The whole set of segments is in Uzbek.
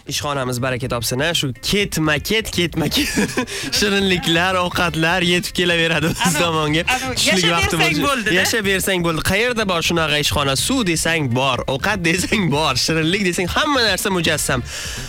ishxonamiz baraka topsin. Shu ketma-ket shirinliklar, ovqatlar yetib kelaveradi biz tomonga. Tushlik vaqtimiz bo'ldi. Yashab bersang bo'ldi. Qayerda bor shunaqa ishxona? Suv desang bor, ovqat desang bor, shirinlik desang hamma narsa mujassam.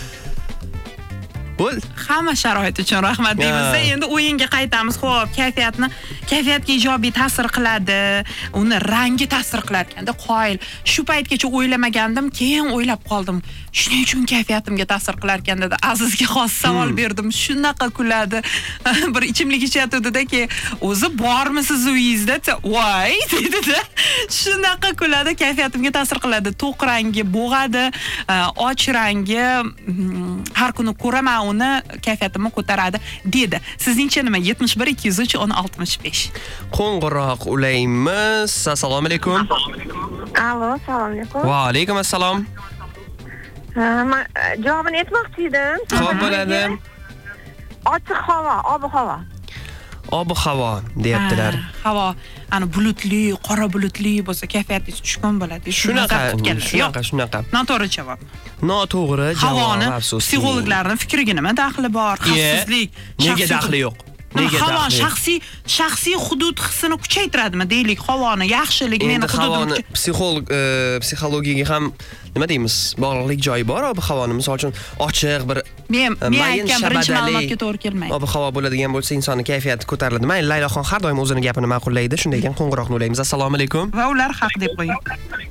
Hamma sharoit uchun rahmat deymiz. Endi o'yinga qaytamiz. Xo'p, kayfiyatga ijobiy ta'sir qiladi, uni rangi ta'sir qilar ekanda. Qoyil. Shu paytgacha o'ylamagandim, keyin o'ylab qoldim. Shuning uchun kayfiyatimga ta'sir qilar ekan dedi. Azizga xos savol berdim. Shunaqa kuladi. Bir ichimlik ichatdi-da, o'zi bormisiz uyingizda? Voy dedi-da. Shunaqa kuladi, kayfiyatimga ta'sir qiladi. To'q rangi bo'g'adi, och rangi har kuni ko'raman uni, kayfiyatimni ko'taradi dedi. Sizningcha nima? 71 203 1065. Qo'ng'iroq ulaymiz. Assalomu alaykum. Alo, assalomu alaykum. Va alaykum assalom. Men javobini aytmoqchi edim. Xo'p bo'ladi. Ochiq havo, ob-havo. Ob-havo deyaptilar. Havo ana bulutli, qora bulutli bo'lsa kayfiyatingiz tushkun bo'ladi. Shunaqa. Noto'g'ri javob. Noto'g'ri javob. Havoni psixologlarning fikriga nima daxli bor? Xavfsizlik. Nega daxli yo'q? Havo shaxsiy hudud hissini kuchaytiradimi deylik, havoni yaxshilik meni hududim. Psixologiyaga ham nima deymiz? Bog'liqlik joyi bor. Ob-havoni misol uchun ochiq bir men aytgan birinchi ma'lumotga to'g'ri kelmaydi. Ob-havo bo'ladigan bo'lsa insonning kayfiyati ko'tariladi. Mayli, Layloxon har doim o'zining gapini ma'qullaydi. Shunday ekan qo'ng'iroqni ulaymiz. Assalomu alaykum. Va ular haq deb qo'ying.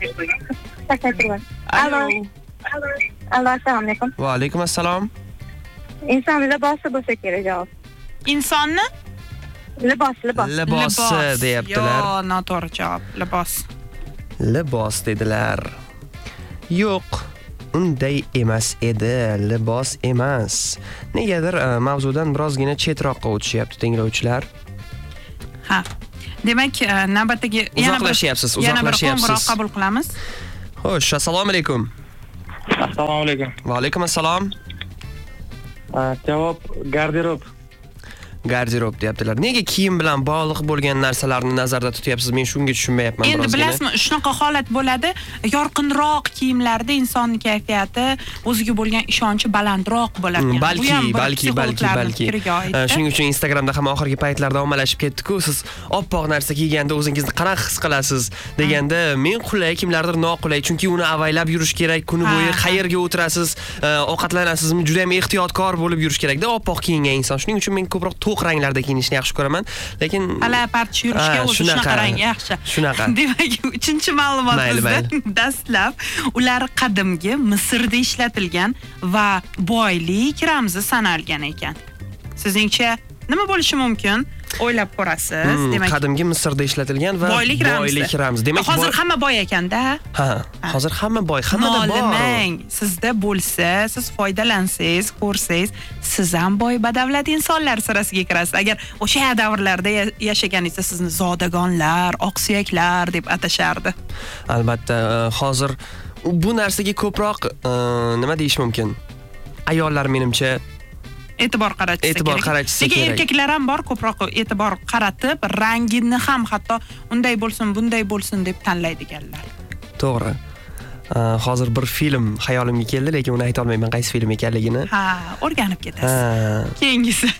Alo, assalomu alaykum. Va alaykum assalom. Inson libosi bo'lsa kerak javob. Insonni libosi deyaptilar. Yo, noto'g'ri javob. Libos dedilar. Yo'q, unday emas edi, libos emas. Negadir mavzudan birozgina chetroqqa o'tishyapti tinglovchilar. Ha. Demak, navbatdagi uzoqlashyapsiz. Yana bir qo'ng'iroq qabul qilamiz. Xo'sh, assalomu alaykum. Assalomu alaykum. Va alaykum assalom. Javob garderob. Garderob deyaptilar. Nega kiyim bilan bog'liq bo'lgan narsalarni nazarda tutyapsiz? Men shunga tushunmayapman birozgina. Endi bilasizmi, shunaqa holat bo'ladi. Yorqinroq kiyimlarda insonning kayfiyati, o'ziga bo'lgan ishonchi balandroq bo'lar ekan. Balki. Shuning uchun Instagramda ham oxirgi paytlarda ommalashib ketdi-ku, siz oppoq narsa kiyganda o'zingizni qanaqa his qilasiz deganda, men qulay, kimlardir noqulay, chunki uni avaylab yurish kerak, kuni bo'yi qayerga o'tirasiz, ovqatlanasizmi, juda ham ehtiyotkor bo'lib yurish kerak-da oppoq kiyingan inson. Shuning uchun men ko'proq to'q ranglarda kiyinishni yaxshi ko'raman, lekin parcha yurishga o'zi shunaqa rang yaxshi. Shunaqa. Demak, 3-ma'lumot bizda dastlab ular qadimgi Misrda ishlatilgan va boylik ramzi sanalgan ekan. Sizningcha nima bo'lishi mumkin? O'ylab ko'rasiz. Demak, qadimgi Misrda ishlatilgan va boylik ramzi. Demak, hozir hamma boy ekanda. Hozir hamma boy, hammada bor. Nolimang, sizda bo'lsa, siz foydalansangiz, ko'rsangiz, siz ham boy badavlat insonlar sirasiga kirasiz. Agar o'sha davrlarda yashaganingizda sizni zodagonlar, oqsuyaklar deb atashardi. Albatta, hozir bu narsaga ko'proq nima deyish mumkin? Ayollar menimcha e'tibor qaratsa kerak. Lekin erkaklar ham bor, ko'proq e'tibor qaratib, rangini ham hatto unday bo'lsin, bunday bo'lsin deb tanlaydiganlar. To'g'ri. Hozir bir film xayolimga keldi, lekin uni ayta olmayman qaysi film ekanligini. O'rganib ketasiz. Keyingisi.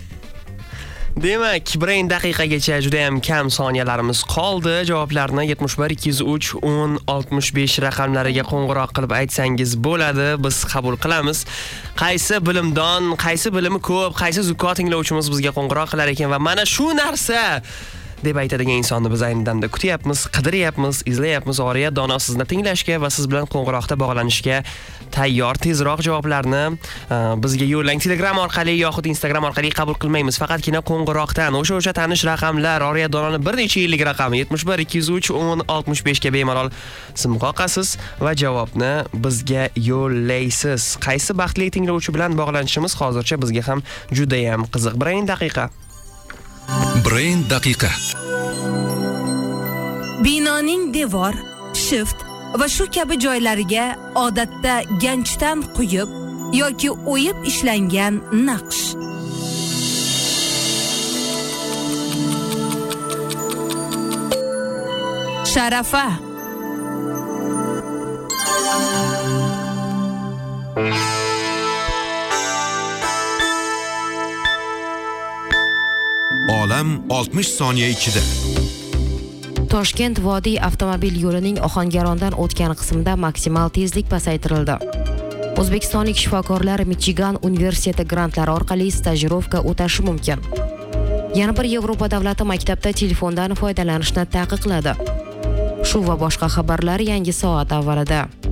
Demak, brain daqiqagacha juda ham kam soniyalarimiz qoldi. Javoblarni 71 203 1065 raqamlariga qo'ng'iroq qilib aytsangiz bo'ladi. Biz qabul qilamiz. Qaysi bilimdon, qaysi bilimi ko'p, qaysi zukko tinglovchimiz bizga qo'ng'iroq qilar ekan va mana shu narsa deb aytadigan insonni biz ayni damda kutyapmiz, qidiryapmiz, izlayapmiz. Oriyat dono sizni tinglashga va siz bilan qo'ng'iroqda bog'lanishga tayyor. Tezroq javoblarni bizga yo'llang. Telegram orqali yoxud Instagram orqali qabul qilmaymiz. Faqatgina qo'ng'iroqdan o'sha tanish raqamlar, Oriyat dononi bir necha yillik raqami 71 203 1065 ga bemalol sim qoqasiz va javobni bizga yo'llaysiz. Qaysi baxtli tinglovchi bilan bog'lanishimiz hozircha bizga ham juda ham qiziq. Brain daqiqa. Brain daqiqa. Binoning devor, shift va shu kabi joylariga odatda ganchdan quyib yoki o'yib ishlangan naqsh. Sharafa. olam 60 soniya ichida. Toshkent vodiy avtomobil yo'lining Ohangarondan o'tgan qismida maksimal tezlik pasaytirildi. O'zbekistonlik shifokorlar Michigan universiteti grantlari orqali stajirovka o'tashi mumkin. Yana bir Yevropa davlati maktabda telefondan foydalanishni taqiqladi. Shu va boshqa xabarlar yangi soat avvalida.